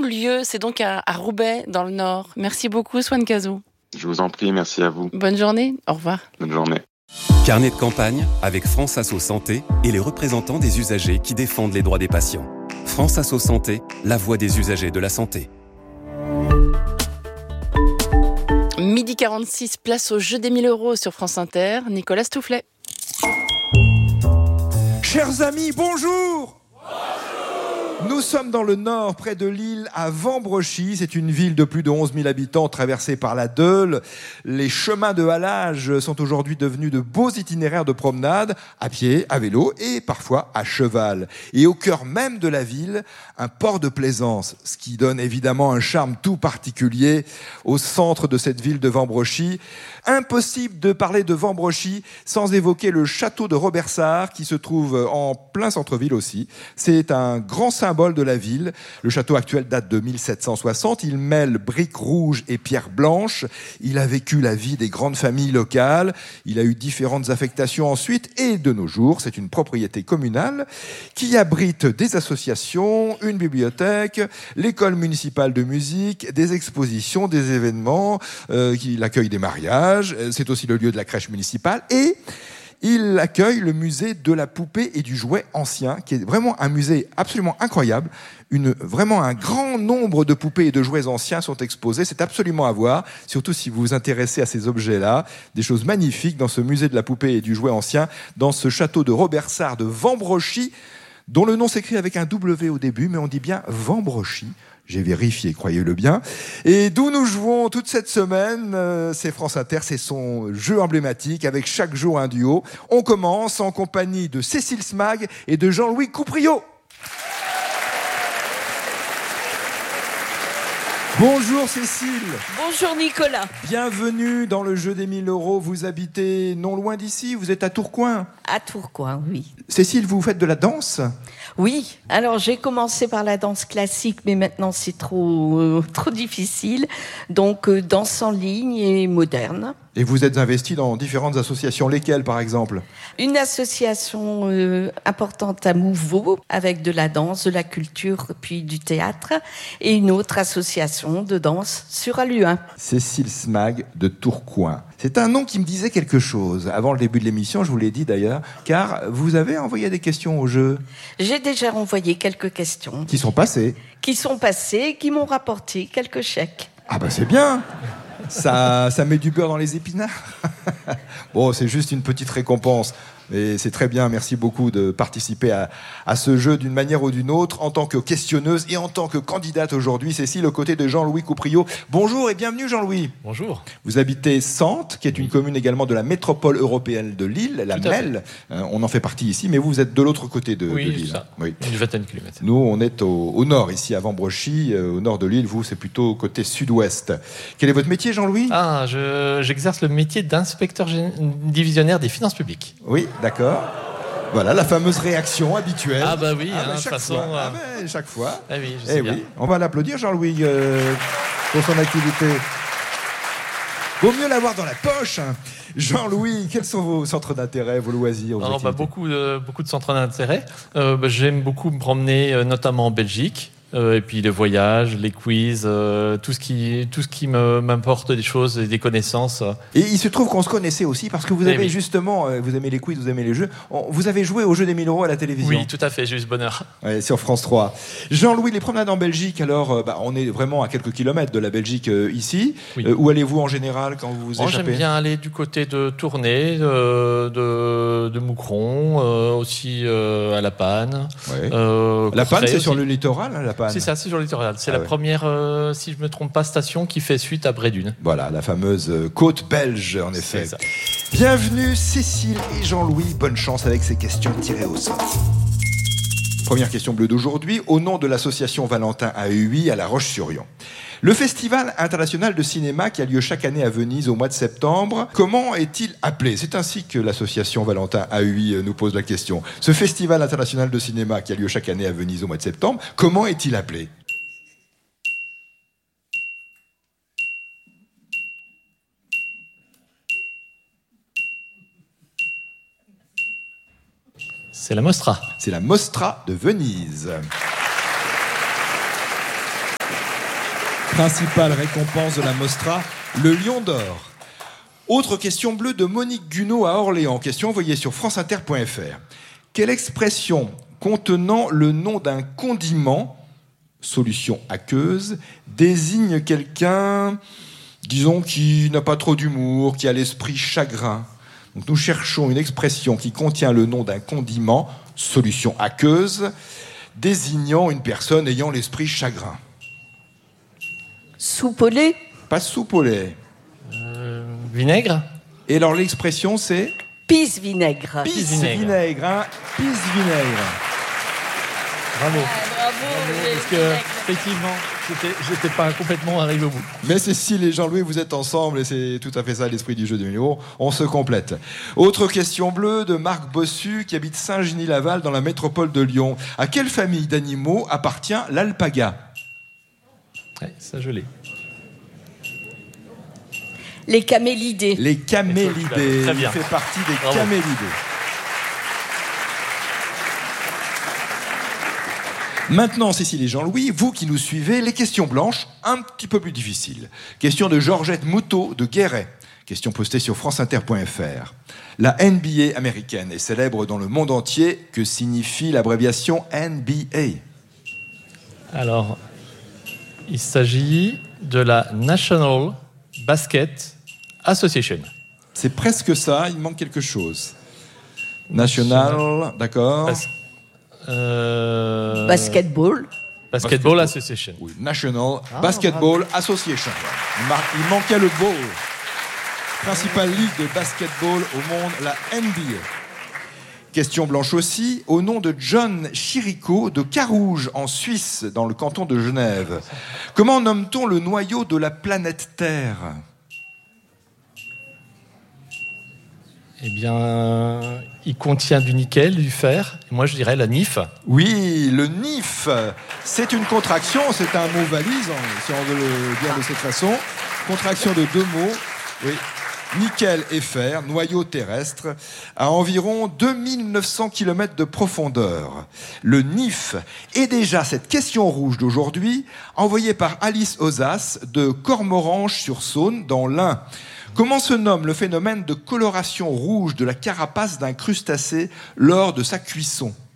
lieu. C'est donc à Roubaix, dans le Nord. Merci beaucoup, Swan Cazou. Je vous en prie, merci à vous. Bonne journée, au revoir. Bonne journée. Carnet de campagne avec France Asso Santé et les représentants des usagers qui défendent les droits des patients. France Asso Santé, la voix des usagers de la santé. Midi 46, place au jeu des 1000 € sur France Inter. Nicolas Stoufflet. Chers amis, bonjour! Nous sommes dans le Nord, près de Lille, à Vambrochy. C'est une ville de plus de 11 000 habitants traversée par la Deûle. Les chemins de halage sont aujourd'hui devenus de beaux itinéraires de promenade, à pied, à vélo et parfois à cheval. Et au cœur même de la ville, un port de plaisance, ce qui donne évidemment un charme tout particulier au centre de cette ville de Vambrochy. Impossible de parler de Vambrochy sans évoquer le château de Robersart qui se trouve en plein centre-ville aussi. C'est un grand symbole de la ville. Le château actuel date de 1760. Il mêle briques rouges et pierres blanches. Il a vécu la vie des grandes familles locales. Il a eu différentes affectations ensuite. Et de nos jours, c'est une propriété communale qui abrite des associations, une bibliothèque, l'école municipale de musique, des expositions, des événements, qui accueille des mariages. C'est aussi le lieu de la crèche municipale et il accueille le musée de la poupée et du jouet ancien, qui est vraiment un musée absolument incroyable. Vraiment un grand nombre de poupées et de jouets anciens sont exposés. C'est absolument à voir, surtout si vous vous intéressez à ces objets-là. Des choses magnifiques dans ce musée de la poupée et du jouet ancien, dans ce château de Robersart de Vambrochy, dont le nom s'écrit avec un W au début, mais on dit bien Vambrochy. J'ai vérifié, croyez-le bien. Et d'où nous jouons toute cette semaine, c'est France Inter, c'est son jeu emblématique, avec chaque jour un duo. On commence en compagnie de Cécile Smag et de Jean-Louis Coupriot. Bonjour Cécile. Bonjour Nicolas. Bienvenue dans le jeu des 1000 €. Vous habitez non loin d'ici, vous êtes à Tourcoing. À Tourcoing, oui. Cécile, vous faites de la danse ? Oui, alors j'ai commencé par la danse classique, mais maintenant c'est trop difficile. Donc danse en ligne et moderne. Et vous êtes investi dans différentes associations, lesquelles par exemple ? Une association importante à Mouveau, avec de la danse, de la culture, puis du théâtre, et une autre association de danse sur Alluin. Cécile Smag de Tourcoing. C'est un nom qui me disait quelque chose. Avant le début de l'émission, je vous l'ai dit d'ailleurs, car vous avez envoyé des questions au jeu. J'ai déjà envoyé quelques questions. Qui sont passées. Qui m'ont rapporté quelques chèques. Ah bah c'est bien. Ça met du beurre dans les épinards. Bon, c'est juste une petite récompense. Et c'est très bien, merci beaucoup de participer à ce jeu d'une manière ou d'une autre, en tant que questionneuse et en tant que candidate aujourd'hui. Cécile, aux côtés de Jean-Louis Coupriot. Bonjour et bienvenue Jean-Louis. Bonjour. Vous habitez Sante, qui est une commune également de la métropole européenne de Lille, la MEL. On en fait partie ici, mais vous êtes de l'autre côté de Lille. C'est ça. Oui, une vingtaine de kilomètres. Nous, on est au nord, ici à Vambrochy, au nord de Lille. Vous, c'est plutôt côté sud-ouest. Quel est votre métier, Jean-Louis ? J'exerce le métier d'inspecteur divisionnaire des finances publiques. Oui, d'accord. Voilà, la fameuse réaction habituelle. Ah bah oui, de toute façon... chaque fois. Ah oui, je sais bien. Oui. On va l'applaudir, Jean-Louis, pour son activité. Vaut mieux l'avoir dans la poche. Jean-Louis, quels sont vos centres d'intérêt, vos loisirs, beaucoup de centres d'intérêt. J'aime beaucoup me promener, notamment en Belgique. Et puis les voyages, les quiz, tout ce qui m'importe des choses et des connaissances. Et il se trouve qu'on se connaissait aussi parce que vous avez justement, vous aimez les quiz, vous aimez les jeux. Vous avez joué au jeu des 1000 € à la télévision. Oui, tout à fait, j'ai eu ce bonheur. Ouais, sur France 3. Jean-Louis, les promenades en Belgique, alors on est vraiment à quelques kilomètres de la Belgique ici. Oui. Où allez-vous en général quand vous vous échappez ? J'aime bien aller du côté de Tournai, de Moucron, aussi à La Panne. Ouais. La Panne, c'est sur le littoral, hein, La Panne. C'est ça, c'est sur le littoral. C'est la première, si je ne me trompe pas, station qui fait suite à Brédune. Voilà, la fameuse côte belge, en effet. Bienvenue Cécile et Jean-Louis. Bonne chance avec ces questions tirées au sort. Première question bleue d'aujourd'hui, au nom de l'association Valentin à Huy à La Roche-sur-Yon. Le Festival international de cinéma qui a lieu chaque année à Venise au mois de septembre, comment est-il appelé ? C'est ainsi que l'association Valentin à Huy nous pose la question. Ce Festival international de cinéma qui a lieu chaque année à Venise au mois de septembre, comment est-il appelé ? C'est la Mostra. C'est la Mostra de Venise. Principale récompense de la Mostra, le Lion d'Or. Autre question bleue de Monique Gunaud à Orléans. Question envoyée sur franceinter.fr. Quelle expression contenant le nom d'un condiment, solution aqueuse, désigne quelqu'un, disons, qui n'a pas trop d'humour, qui a l'esprit chagrin? Donc nous cherchons une expression qui contient le nom d'un condiment, solution aqueuse, désignant une personne ayant l'esprit chagrin. Soupe au lait? Pas soupe au lait. Vinaigre? Et alors l'expression c'est Pisse vinaigre. pisse vinaigre, hein, pisse vinaigre. Bravo. Bravo. Parce que, effectivement, j'étais pas complètement arrivé au bout. Mais Cécile et Jean-Louis, vous êtes ensemble et c'est tout à fait ça l'esprit du jeu des numéros. On se complète. Autre question bleue de Marc Bossu qui habite Saint-Genis-Laval dans la métropole de Lyon. À quelle famille d'animaux appartient l'alpaga? Ouais, ça je l'ai. Les camélidés. Les camélidés. Très bien. Il fait partie des Bravo. camélidés. Maintenant, Cécile et Jean-Louis, vous qui nous suivez, les questions blanches, un petit peu plus difficiles. Question de Georgette Moutot de Guéret. Question postée sur franceinter.fr. La NBA américaine est célèbre dans le monde entier. Que signifie l'abréviation NBA? Alors, il s'agit de la National Basket Association. C'est presque ça, il manque quelque chose. National, d'accord. Basketball. Basketball Association. Oui, National Basketball Association. Il manquait le ball. Principale ligue de basketball au monde, la NBA. Question blanche aussi, au nom de John Chirico de Carouge, en Suisse, dans le canton de Genève. Comment nomme-t-on le noyau de la planète Terre? Eh bien, il contient du nickel, du fer. Et moi, je dirais la NIF. Oui, le NIF, c'est une contraction, c'est un mot valise, si on veut le dire de cette façon. Contraction de deux mots, oui. Nickel et fer, noyau terrestre, à environ 2900 km de profondeur. Le NIF est déjà cette question rouge d'aujourd'hui, envoyée par Alice Ozas de Cormoranche-sur-Saône, dans l'Ain. Comment se nomme le phénomène de coloration rouge de la carapace d'un crustacé lors de sa cuisson?